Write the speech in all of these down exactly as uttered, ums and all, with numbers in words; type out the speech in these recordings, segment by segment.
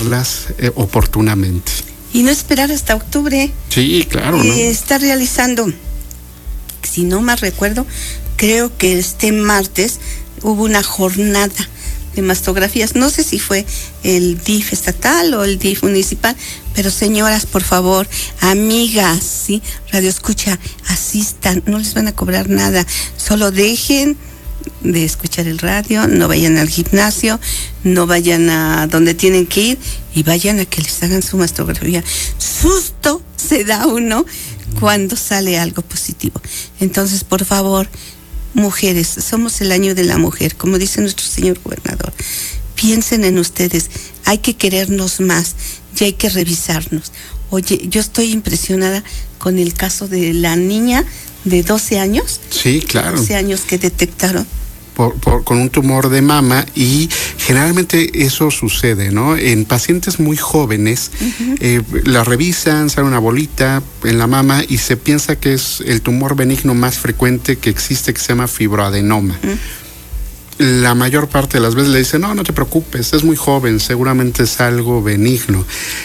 hacerlas eh, oportunamente. Y no esperar hasta octubre. Sí, claro, ¿no? Eh, está realizando, si no mal recuerdo, creo que este martes hubo una jornada de mastografías. No sé si fue el D I F estatal o el D I F municipal, pero señoras, por favor, amigas, ¿sí? Radio Escucha, asistan, no les van a cobrar nada, solo dejen de escuchar el radio, no vayan al gimnasio, no vayan a donde tienen que ir y vayan a que les hagan su mastografía. Susto se da uno cuando sale algo positivo. Entonces, por favor, mujeres, somos el año de la mujer, como dice nuestro señor gobernador. Piensen en ustedes, hay que querernos más y hay que revisarnos. Oye, yo estoy impresionada con el caso de la niña de doce años. Sí, claro. doce años que detectaron. Por, por, con un tumor de mama, y generalmente eso sucede, ¿no? En pacientes muy jóvenes, uh-huh. eh, la revisan, sale una bolita en la mama y se piensa que es el tumor benigno más frecuente que existe, que se llama fibroadenoma. Uh-huh. La mayor parte de las veces le dicen, no, no te preocupes, es muy joven, seguramente es algo benigno.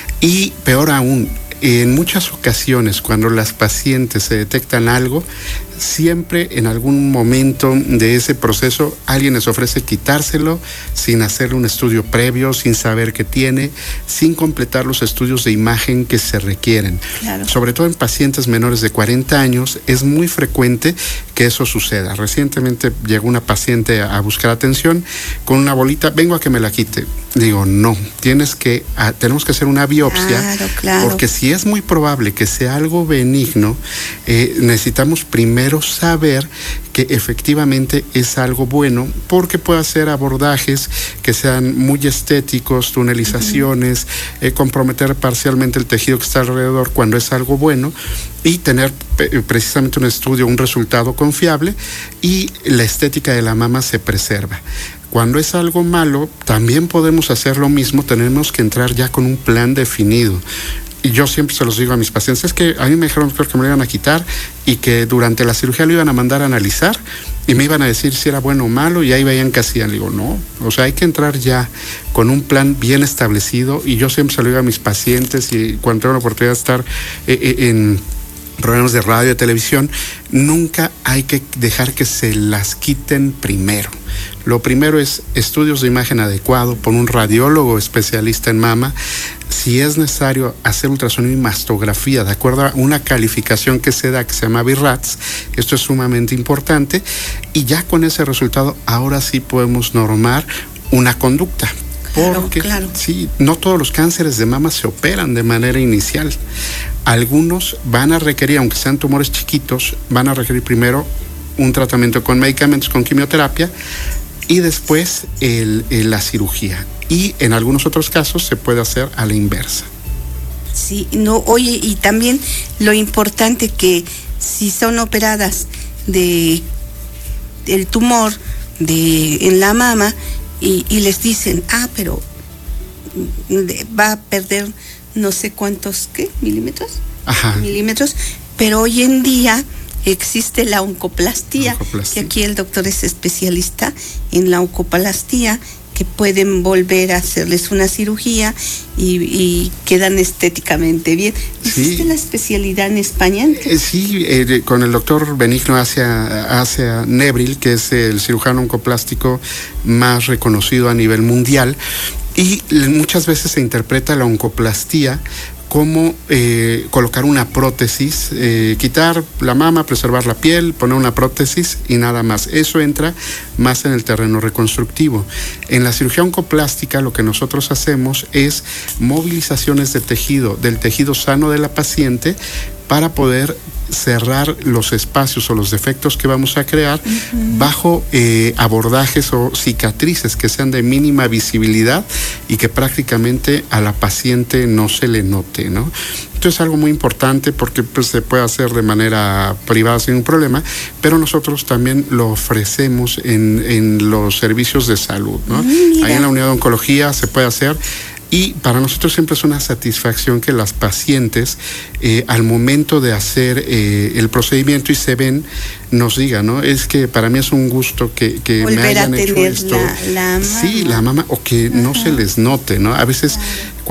Y peor aún, en muchas ocasiones cuando las pacientes se detectan algo, siempre en algún momento de ese proceso alguien les ofrece quitárselo sin hacerle un estudio previo, sin saber qué tiene, sin completar los estudios de imagen que se requieren. Claro. Sobre todo en pacientes menores de cuarenta años es muy frecuente que eso suceda. Recientemente llegó una paciente a buscar atención con una bolita, vengo a que me la quite. Digo, no, tienes que, a, tenemos que hacer una biopsia, claro, claro. porque si es muy probable que sea algo benigno, eh, necesitamos primero saber que efectivamente es algo bueno, porque puede hacer abordajes que sean muy estéticos, tunelizaciones, uh-huh. eh, comprometer parcialmente el tejido que está alrededor cuando es algo bueno, y tener eh, precisamente un estudio, un resultado confiable, y la estética de la mama se preserva. Cuando es algo malo, también podemos hacer lo mismo, tenemos que entrar ya con un plan definido. Y yo siempre se los digo a mis pacientes, es que a mí me dijeron que me lo iban a quitar y que durante la cirugía lo iban a mandar a analizar y me iban a decir si era bueno o malo, y ahí veían que hacían. Le digo, no, o sea, hay que entrar ya con un plan bien establecido, y yo siempre se lo digo a mis pacientes, y cuando tengo la oportunidad de estar eh, eh, en programas de radio y televisión, nunca hay que dejar que se las quiten primero. Lo primero es estudios de imagen adecuado por un radiólogo especialista en mama. Si es necesario hacer ultrasonido y mastografía de acuerdo a una calificación que se da, que se llama B I RATS, esto es sumamente importante, y ya con ese resultado ahora sí podemos normar una conducta. Porque claro, claro. sí, no todos los cánceres de mama se operan de manera inicial. Algunos van a requerir, aunque sean tumores chiquitos, van a requerir primero un tratamiento con medicamentos, con quimioterapia, y después el, el, la cirugía. Y en algunos otros casos se puede hacer a la inversa. Sí, no, oye, y también lo importante que si son operadas de el tumor de en la mama y, y les dicen, ah, pero va a perder no sé cuántos, ¿qué? ¿Milímetros? Ajá. Milímetros, pero hoy en día existe la oncoplastía, oncoplastía, que aquí el doctor es especialista en la oncoplastía, que pueden volver a hacerles una cirugía y, y quedan estéticamente bien. ¿Existe sí. la especialidad en España? Eh, sí, eh, con el doctor Benigno Asia, Asia Nebril, que es el cirujano oncoplástico más reconocido a nivel mundial, y muchas veces se interpreta la oncoplastía como eh, colocar una prótesis, eh, quitar la mama, preservar la piel, poner una prótesis y nada más. Eso entra más en el terreno reconstructivo. En la cirugía oncoplástica lo que nosotros hacemos es movilizaciones de tejido, del tejido sano de la paciente, para poder cerrar los espacios o los defectos que vamos a crear uh-huh. bajo eh, abordajes o cicatrices que sean de mínima visibilidad y que prácticamente a la paciente no se le note, ¿no? Esto es algo muy importante porque pues, se puede hacer de manera privada sin un problema, pero nosotros también lo ofrecemos en, en los servicios de salud, ¿no? Uh-huh. Ahí en la unidad de oncología se puede hacer. Y para nosotros siempre es una satisfacción que las pacientes, eh, al momento de hacer eh, el procedimiento y se ven, nos digan, ¿no? Es que para mí es un gusto que, que me hayan hecho esto. La, la mama. Sí, la mama, o que uh-huh. no se les note, ¿no? A veces...